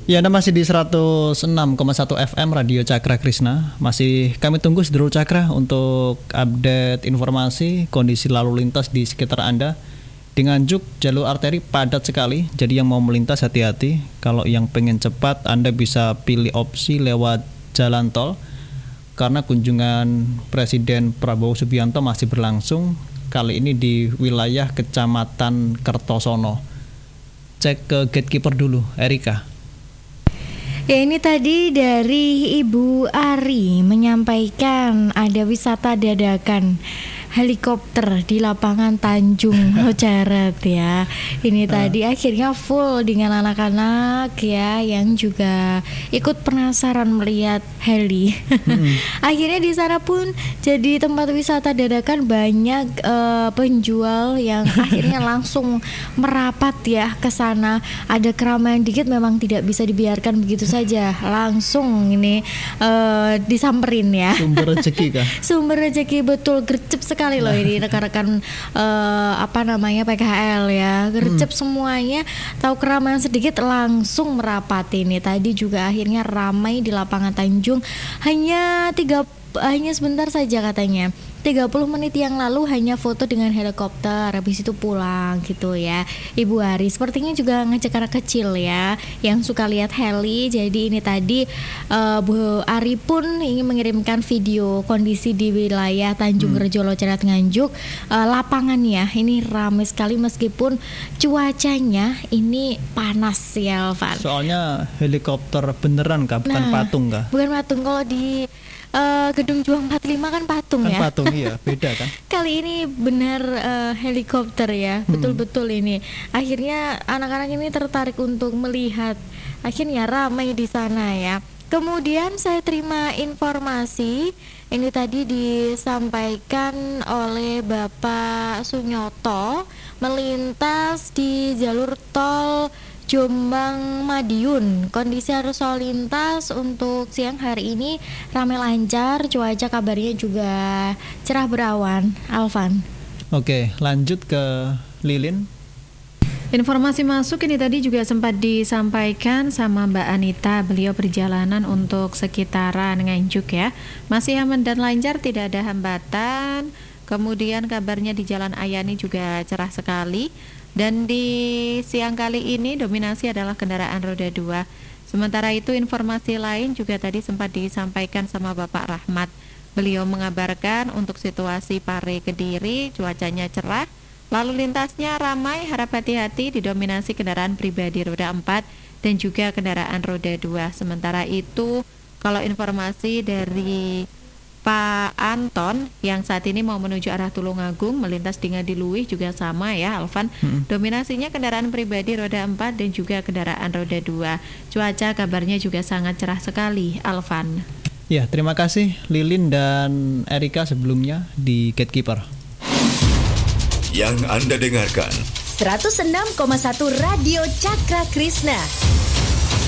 Ya, Anda masih di 106,1 FM Radio Cakra Krishna. Masih kami tunggu Sedulur Cakra untuk update informasi kondisi lalu lintas di sekitar Anda. Di Nganjuk, jalur arteri padat sekali, jadi yang mau melintas hati-hati. Kalau yang pengen cepat, Anda bisa pilih opsi lewat jalan tol. Karena kunjungan Presiden Prabowo Subianto masih berlangsung, kali ini di wilayah Kecamatan Kertosono. Cek ke gatekeeper dulu, Erika. Ya, ini tadi dari Ibu Ari menyampaikan ada wisata dadakan helikopter di lapangan Tanjung Locaret ya. Ini tadi akhirnya full dengan anak-anak ya yang juga ikut penasaran melihat heli. Akhirnya di sana pun jadi tempat wisata dadakan, banyak penjual yang akhirnya langsung merapat ya ke sana. Ada keramaian dikit memang tidak bisa dibiarkan begitu saja. Langsung ini disamperin ya. Sumber rezeki kah? Sumber rezeki, betul, gercep sekali loh ini rekan-rekan PKL ya, gercep semuanya. Tahu keramaian sedikit langsung merapat ini. Tadi juga akhirnya ramai di lapangan Tanjung. Hanya sebentar saja katanya. 30 menit yang lalu hanya foto dengan helikopter, habis itu pulang gitu ya. Ibu Ari sepertinya juga ngajak anak kecil ya yang suka lihat heli. Jadi ini tadi Bu Ari pun ingin mengirimkan video kondisi di wilayah Tanjung Rejo Locaret Nganjuk. Lapangannya ini ramai sekali meskipun cuacanya ini panas ya, Alvan. Soalnya helikopter beneran kah? Bukan patung kah? Bukan patung. Kalau di Gedung Juang 45 kan patung ya. Patung, iya, beda kan. Kali ini benar helikopter ya, betul-betul ini. Akhirnya anak-anak ini tertarik untuk melihat. Akhirnya ramai di sana ya. Kemudian saya terima informasi ini tadi disampaikan oleh Bapak Sunyoto melintas di jalur tol Jombang Madiun. Kondisi arus lalu lintas untuk siang hari ini ramai lancar, cuaca kabarnya juga cerah berawan. Alvan. Oke, lanjut ke Lilin. Informasi masuk ini tadi juga sempat disampaikan sama Mbak Anita. Beliau perjalanan untuk sekitaran Nganjuk ya, masih aman dan lancar, tidak ada hambatan. Kemudian kabarnya di Jalan Ayani juga cerah sekali. Dan di siang kali ini dominasi adalah kendaraan roda 2. Sementara itu informasi lain juga tadi sempat disampaikan sama Bapak Rahmat. Beliau mengabarkan untuk situasi Pare Kediri cuacanya cerah, lalu lintasnya ramai, harap hati-hati, didominasi kendaraan pribadi roda 4 dan juga kendaraan roda 2. Sementara itu kalau informasi dari Pak Anton yang saat ini mau menuju arah Tulungagung melintas di Ngadiluih juga sama ya, Alvan. Dominasinya kendaraan pribadi roda 4 dan juga kendaraan roda 2. Cuaca kabarnya juga sangat cerah sekali, Alvan. Ya, terima kasih Lilin dan Erika sebelumnya di Gatekeeper. Yang Anda dengarkan 106,1 Radio Cakra Krishna.